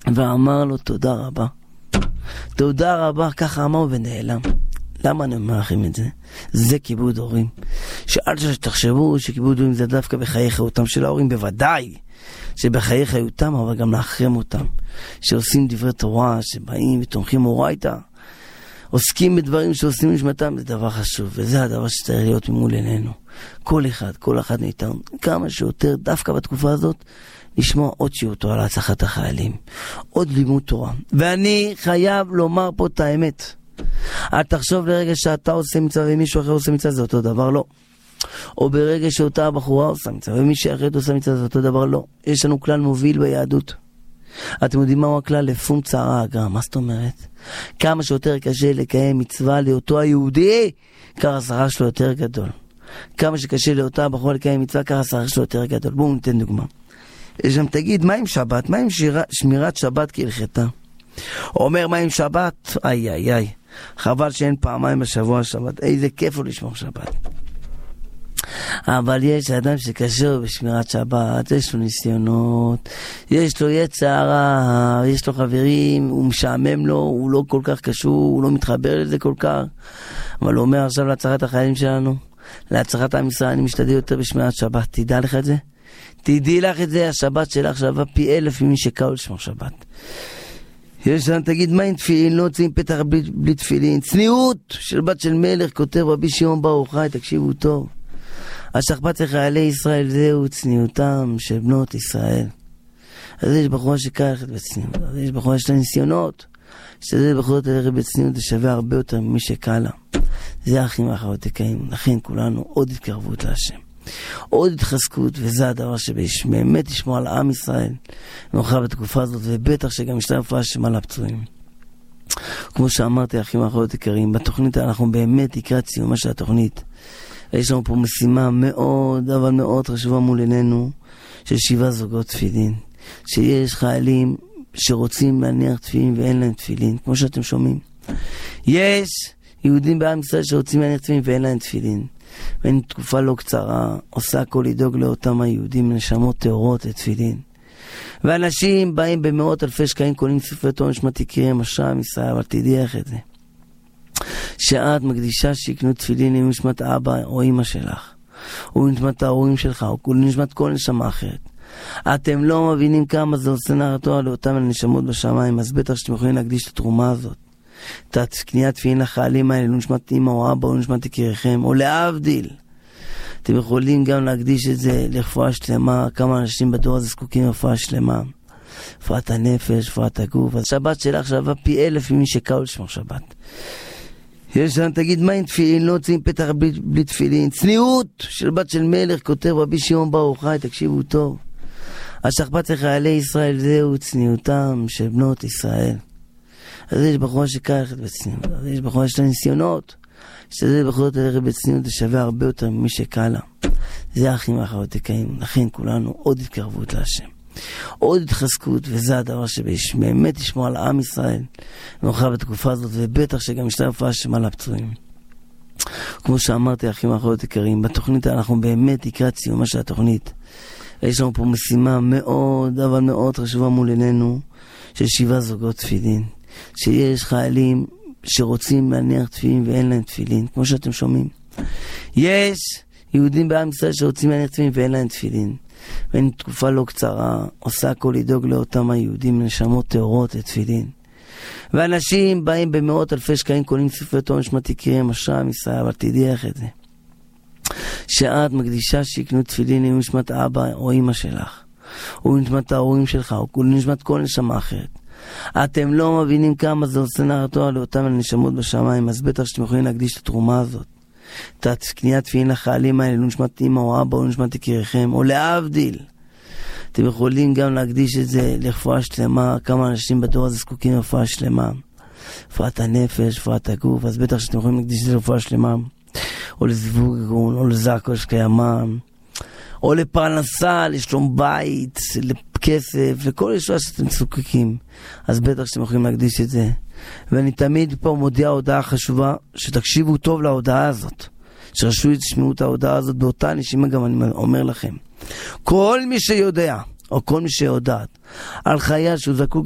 ואמר לו תודה רבה. תודה רבה, ככה אמר ונעלם. למה אני אומר לכם את זה? זה כיבוד הורים. שאל שתחשבו שכיבוד הורים זה דווקא בחיי חיותם של ההורים, בוודאי שבחיי חיותם, אבל גם להחרם אותם. שעושים דברי תורה, שבאים ותומכים אורייתא, עוסקים בדברים שעושים נשמתם, זה דבר חשוב, וזה הדבר שצריך להיות ממול עינינו. כל אחד מאיתנו, כמה שיותר, דווקא בתקופה הזאת, לשמוע עוד שיעור תורה על הצלחת החיילים, עוד לימוד תורה. ואני חייב לומר פה את האמת. אל תחשוב לרגע שאתה עושה מצווה ומישהו אחר עושה מצווה, זה אותו דבר, לא. או ברגע שאותה הבחורה עושה מצווה ומישהו אחר עושה מצווה, זה אותו דבר, לא. יש לנו כלל מוביל ביהדות. אתם יודעים מהו הכלל? לפום צערה אגרא. מה זאת אומרת? כמה שיותר קשה לקיים מצווה לאותו היהודי, ככה השכר שלו יותר גדול. כמה שקשה לאותה הבחורה לקיים מצווה, ככה השכר שלו יותר גדול. בואו ניתן דוגמה. יש שם תגיד, מה עם שבת? מה עם שמירת שבת כהלכתה? אומר, מה עם שבת? איי. חבל שאין פעמיים בשבוע שבת. איזה כיף הוא לשמור שבת. אבל יש אדם שקשה בשמירת שבת, יש לו ניסיונות, יש לו יצר, יש לו חברים, הוא משעמם לו, הוא לא כל כך קשור, הוא לא מתחבר לזה כל כך. אבל הוא אומר עכשיו להצלחת החיילים שלנו, להצלחת עם ישראל, אני משתדל יותר בשמירת שבת. תדע לך את זה? תדעי לך את זה, השבת שלך שווה פי 1000 ממי שקל לשמור שבת. יש לנו, תגיד, מה עם תפילין? לא יוצאים פתח בלי תפילין. צניעות של בת של מלך, כותב רבי שמעון בר יוחאי, תקשיבו טוב. השכפ"ץ לחיילי ישראל זהו צניעותם של בנות ישראל. אז יש בחורה שקל ללכת בצניעות, אז יש בחורה שיש לה ניסיונות, שתדע בחורות ללכת בצניעות, זה שווה הרבה יותר ממי שקל לה. זה האחים האחרות יקיים, לכן כולנו עוד התקרבות להשם, עוד התחזקות, וזה הדבר שבאמת ישמור על עם ישראל מאוחר בתקופה הזאת, ובטח שגם ישלם רפואה שלמה לפצועים. כמו שאמרתי, האחים האחרות יקרים, בתוכנית אנחנו באמת לקראת סיומה של התוכנית. יש לנו פה משימה מאוד, אבל מאוד חשובה מול עינינו, של 7 זוגות תפילין. שיש חיילים שרוצים להניח תפילין ואין להם תפילין, כמו שאתם שומעים. יש יהודים בעם ישראל שרוצים להניח תפילין ואין להם תפילין. ואין תקופה לא קצרה, עושה הכל לדאוג לאותם היהודים, נשמות טהורות לתפילין. ואנשים באים במאות אלפי שקלים, קונים ספרי תורה נשמת יקיריהם, אשרי עם ישראל, אבל תדעי איך את זה. שאת מקדישה שיקנו תפילין עם נשמת אבא או אמא שלך, או נשמת ההורים שלך, או נשמת כל נשמה אחרת. אתם לא מבינים כמה זה עושה נחת לאותם הנשמות בשמיים, אז בטח שאתם יכולים להקדיש את התרומה הזאת. את קניית תפילין לחיילים האלה, לא נשמת אמא או אבא, או נשמת יקיריכם, או להבדיל. אתם יכולים גם להקדיש את זה לרפואה שלמה. כמה אנשים בדור הזה זקוקים לרפואה שלמה, רפואת הנפש, רפואת הגוף. אז שבת שלך שווה פי 1000 ממי שקל לשמור שבת. יש לנו, תגיד, מה עם תפילין? לא יוצאים פתח בלי תפילין. צניעות של בת של מלך, כותב רבי שמעון בר יוחאי, תקשיבו טוב. השכפ"ץ לחיילי ישראל זהו צניעותם של בנות ישראל. אז יש בחורה שקל ללכת בצניעות, אז יש בחורה שיש לה ניסיונות, שתדע בחורות ללכת בצניעות, זה שווה הרבה יותר ממי שקל לה. זה האחים האחרות יקיים, לכן כולנו עוד התקרבות להשם, עוד התחזקות, וזה הדבר שבאמת ישמור על עם ישראל מאוחר בתקופה הזאת, ובטח שגם ישלם רפואה שלמה לפצועים. כמו שאמרתי, האחים האחרות יקרים, בתוכנית אנחנו באמת לקראת סיומה של התוכנית. יש לנו פה משימה מאוד, אבל מאוד חשובה מול עינינו, של 7 זוגות תפילין. שיש חיילים שרוצים להניח תפילין ואין להם תפילין, כמו שאתם שומעים. יש יהודים בעם ישראל שרוצים להניח תפילין ואין להם תפילין. ואין תקופה לא קצרה, עושה הכל לדאוג לאותם היהודים, נשמות טהורות לתפילין. ואנשים באים במאות אלפי שקלים, קונים ספרי תורה נשמת יקיריהם, אשרי עם ישראל, אבל תדעי איך את זה. שאת מקדישה שיקנו תפילין עם נשמת אבא או אמא שלך, או נשמת ההורים שלך, או נשמת כל נשמה אחרת. אתם לא מבינים כמה זה עושה נחת לאותם הנשמות בשמיים, אז בטח שאתם יכולים להקדיש את התרומה הזאת. את קניית תפילין לחיילים האלה, לא נשמת אמא או אבא, או נשמת יקיריכם, או להבדיל. אתם יכולים גם להקדיש את זה לרפואה שלמה. כמה אנשים בדור הזה זקוקים לרפואה שלמה, רפואת הנפש, רפואת הגוף, אז בטח שאתם יכולים להקדיש את זה לרפואה שלמה, או לזיווג גרון, או לזעקו שקיימם, או לפרנסה, לשלום בית, לכסף, לכל ישועה שאתם זקוקים, אז בטח שאתם יכולים להקדיש את זה. ואני תמיד פה מודיע הודעה חשובה, שתקשיבו טוב להודעה הזאת, שרשו תשמעו את ההודעה הזאת באותה נשימה. גם אני אומר לכם, כל מי שיודע, או כל מי שיודעת, על חייל שהוא זקוק